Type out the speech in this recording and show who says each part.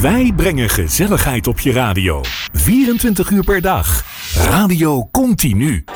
Speaker 1: Wij brengen gezelligheid op je radio. 24 uur per dag. Radio Continu.